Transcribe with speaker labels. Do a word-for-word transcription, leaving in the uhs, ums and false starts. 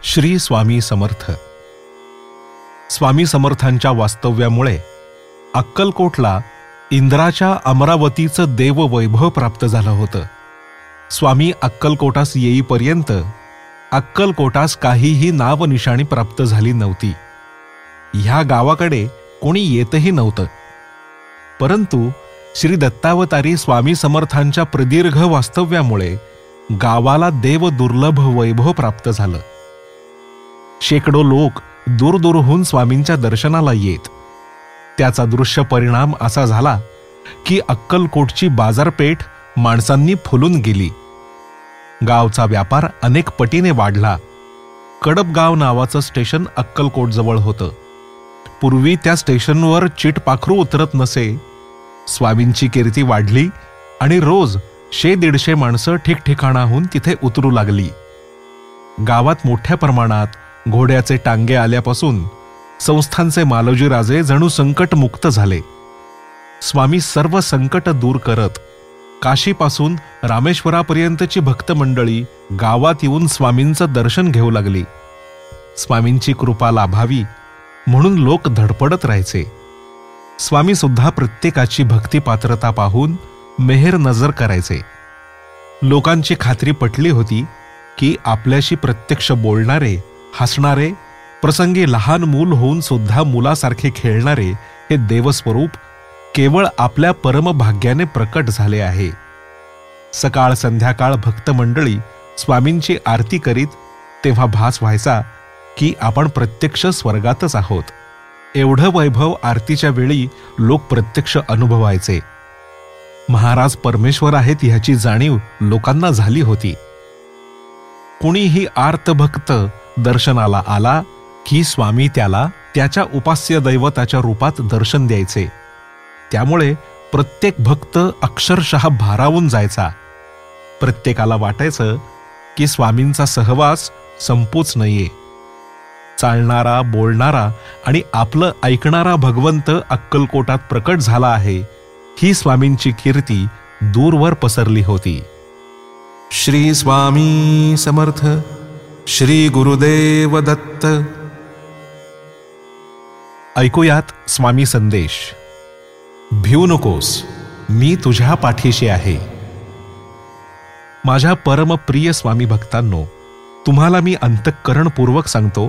Speaker 1: श्री स्वामी समर्थ. स्वामी समर्थांच्या वास्तव्यामुळे अक्कलकोटला इंद्राच्या अमरावतीचं देववैभव प्राप्त झालं होतं. स्वामी अक्कलकोटास येईपर्यंत अक्कलकोटास काहीही नावनिशाणी प्राप्त झाली नव्हती. ह्या गावाकडे कोणी येतही नव्हतं. परंतु श्री दत्तावतारी स्वामी समर्थांच्या प्रदीर्घ वास्तव्यामुळे गावाला देव दुर्लभ वैभव प्राप्त झालं. शेकडो लोक दूरदूरहून स्वामींच्या दर्शनाला येत. त्याचा दृश्य परिणाम असा झाला की अक्कलकोटची बाजारपेठ माणसांनी फुलून गेली. गावचा व्यापार अनेक पटीने वाढला. कडबगाव नावाचं स्टेशन अक्कलकोट जवळ होतं. पूर्वी त्या स्टेशनवर चिटपाखरू उतरत नसे. स्वामींची कीर्ती वाढली आणि रोज शे दीडशे माणसं ठिकठिकाणाहून तिथे उतरू लागली. गावात मोठ्या प्रमाणात घोड्याचे टांगे आल्यापासून संस्थांचे मालोजी राजे जणू संकटमुक्त झाले. स्वामी सर्व संकट दूर करत काशीपासून रामेश्वरापर्यंतची भक्त मंडळी गावात येऊन स्वामींचं दर्शन घेऊ लागली. स्वामींची कृपा लाभावी म्हणून लोक धडपडत राहायचे. स्वामी सुद्धा प्रत्येकाची भक्ती पात्रता पाहून मेहर नजर करायचे. लोकांची खात्री पटली होती की आपल्याशी प्रत्यक्ष बोलणारे, हसणारे, प्रसंगी लहान मूल होऊन सुद्धा मुलासारखे खेळणारे हे देवस्वरूप केवळ आपल्या परमभाग्याने प्रकट झाले आहे. सकाळ संध्याकाळ भक्त मंडळी स्वामींची आरती करीत तेव्हा भास व्हायचा की आपण प्रत्यक्ष स्वर्गातच आहोत. एवढं वैभव आरतीच्या वेळी लोक प्रत्यक्ष अनुभवायचे. महाराज परमेश्वर आहेत ह्याची जाणीव लोकांना झाली होती. कुणीही आर्तभक्त दर्शनाला आला की स्वामी त्याला त्याच्या उपास्य दैवताच्या रूपात दर्शन द्यायचे. त्यामुळे प्रत्येक भक्त अक्षरशः भारावून जायचा. प्रत्येकाला वाटायचं की स्वामींचा सहवास संपूच नये. चालणारा, बोलणारा आणि आपलं ऐकणारा भगवंत अक्कलकोटात प्रकट झाला आहे ही स्वामींची कीर्ती दूरवर पसरली होती. श्री स्वामी समर्थ. श्री गुरुदेव दत्त. ऐकूयात स्वामी संदेश. भिऊ नकोस, मी तुझ्या पाठीशी आहे. माझ्या परमप्रिय स्वामी भक्तांनो, तुम्हाला मी अंतःकरणपूर्वक सांगतो